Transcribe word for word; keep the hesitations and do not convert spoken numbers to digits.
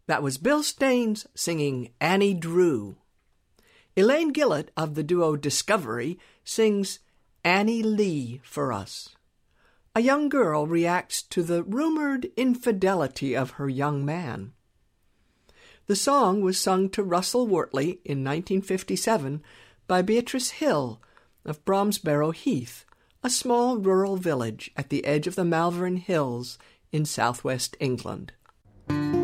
That was Bill Staines singing Annie Drew. Elaine Gillett of the duo Discovery sings Annie Lee for us. A young girl reacts to the rumored infidelity of her young man. The song was sung to Russell Wortley in nineteen fifty-seven by Beatrice Hill of Bromsbarrow Heath, a small rural village at the edge of the Malvern Hills in southwest England.